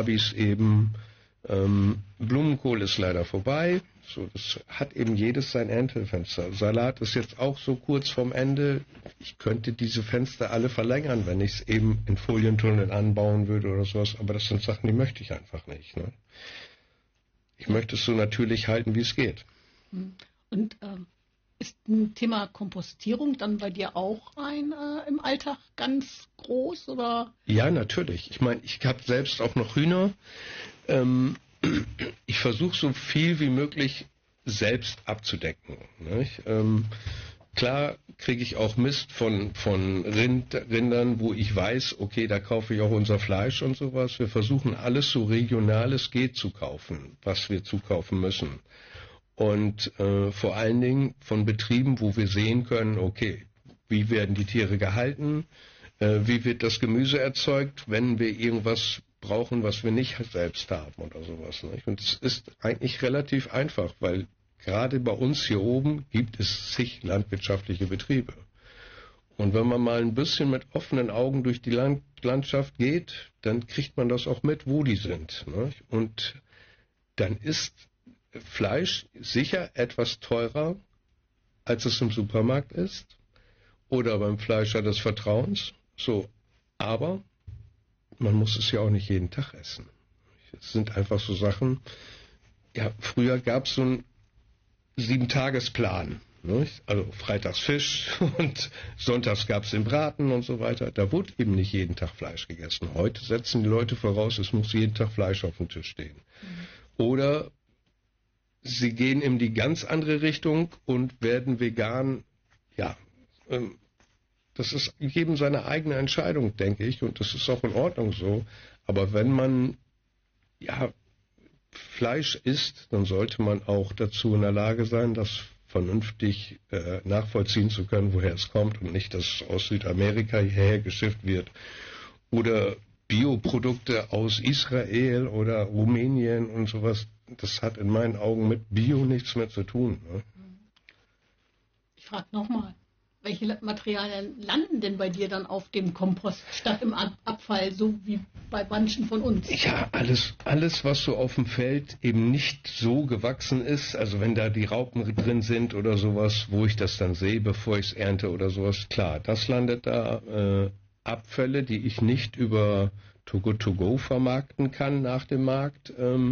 Babis eben, Blumenkohl ist leider vorbei. So, das hat eben jedes sein Erntefenster. Salat ist jetzt auch so kurz vorm Ende. Ich könnte diese Fenster alle verlängern, wenn ich es eben in Folientunneln anbauen würde oder sowas. Aber das sind Sachen, die möchte ich einfach nicht. Ne? Ich möchte es so natürlich halten, wie es geht. Und ist ein Thema Kompostierung dann bei dir auch im Alltag ganz groß? Oder? Ja, natürlich. Ich meine, ich habe selbst auch noch Hühner. Ich versuche so viel wie möglich selbst abzudecken. Nicht? Klar kriege ich auch Mist von Rindern, wo ich weiß, okay, da kaufe ich auch unser Fleisch und sowas. Wir versuchen alles so regional es geht zu kaufen, was wir zukaufen müssen. Und vor allen Dingen von Betrieben, wo wir sehen können, okay, wie werden die Tiere gehalten, wie wird das Gemüse erzeugt, wenn wir irgendwas brauchen, was wir nicht selbst haben oder sowas. Nicht? Und es ist eigentlich relativ einfach, weil gerade bei uns hier oben gibt es zig landwirtschaftliche Betriebe. Und wenn man mal ein bisschen mit offenen Augen durch die Landschaft geht, dann kriegt man das auch mit, wo die sind. Nicht? Und dann ist Fleisch sicher etwas teurer, als es im Supermarkt ist oder beim Fleischer des Vertrauens. So, aber man muss es ja auch nicht jeden Tag essen. Es sind einfach so Sachen. Ja, früher gab es so einen 7-Tagesplan. Nicht? Also freitags Fisch und sonntags gab es den Braten und so weiter. Da wurde eben nicht jeden Tag Fleisch gegessen. Heute setzen die Leute voraus, es muss jeden Tag Fleisch auf dem Tisch stehen. Oder sie gehen in die ganz andere Richtung und werden vegan. Ja, das ist jedem seine eigene Entscheidung, denke ich, und das ist auch in Ordnung so. Aber wenn man Fleisch isst, dann sollte man auch dazu in der Lage sein, das vernünftig nachvollziehen zu können, woher es kommt und nicht, dass es aus Südamerika hierher geschifft wird. Oder Bioprodukte aus Israel oder Rumänien und sowas. Das hat in meinen Augen mit Bio nichts mehr zu tun. Ne? Ich frage nochmal. Welche Materialien landen denn bei dir dann auf dem Kompost statt im Abfall, so wie bei manchen von uns? Ja, alles, was so auf dem Feld eben nicht so gewachsen ist, also wenn da die Raupen drin sind oder sowas, wo ich das dann sehe, bevor ich es ernte oder sowas, klar, das landet da. Abfälle, die ich nicht über Too Good To Go vermarkten kann nach dem Markt,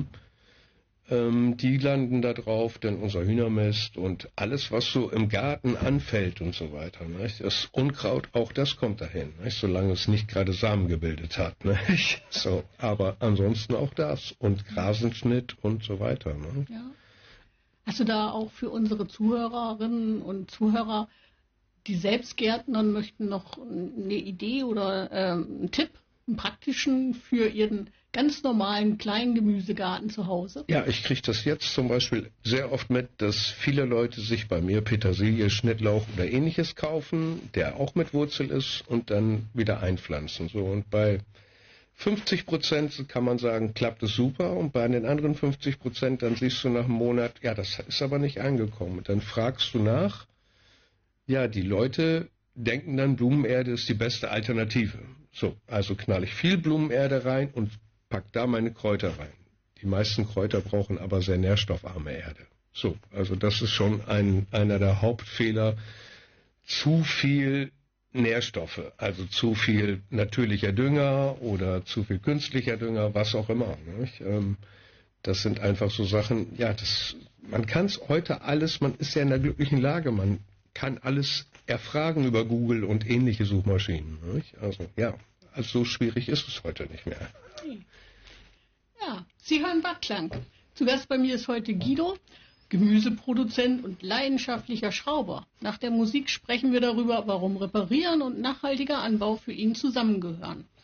die landen da drauf, denn unser Hühnermist und alles, was so im Garten anfällt und so weiter. Nicht? Das Unkraut, auch das kommt dahin, nicht? Solange es nicht gerade Samen gebildet hat. Nicht? So, aber ansonsten auch das und Grasenschnitt und so weiter. Ne? Ja. Hast du da auch für unsere Zuhörerinnen und Zuhörer, die selbst gärtnern möchten, noch eine Idee oder einen Tipp, einen praktischen für ihren ganz normalen kleinen Gemüsegarten zu Hause? Ja, ich kriege das jetzt zum Beispiel sehr oft mit, dass viele Leute sich bei mir Petersilie, Schnittlauch oder ähnliches kaufen, der auch mit Wurzel ist und dann wieder einpflanzen. So, und bei 50% kann man sagen, klappt es super und bei den anderen 50% dann siehst du nach einem Monat, ja, das ist aber nicht angekommen. Und dann fragst du nach, ja, die Leute denken dann, Blumenerde ist die beste Alternative. So, also knall ich viel Blumenerde rein und pack da meine Kräuter rein. Die meisten Kräuter brauchen aber sehr nährstoffarme Erde. So, also das ist schon einer der Hauptfehler. Zu viel Nährstoffe, also zu viel natürlicher Dünger oder zu viel künstlicher Dünger, was auch immer. Nicht? Das sind einfach so Sachen, ja, man kann es heute alles, man ist ja in der glücklichen Lage, man kann alles erfragen über Google und ähnliche Suchmaschinen. Nicht? Also ja, also so schwierig ist es heute nicht mehr. Ja, Sie hören Bachklang. Zu Gast bei mir ist heute Guido, Gemüseproduzent und leidenschaftlicher Schrauber. Nach der Musik sprechen wir darüber, warum Reparieren und nachhaltiger Anbau für ihn zusammengehören.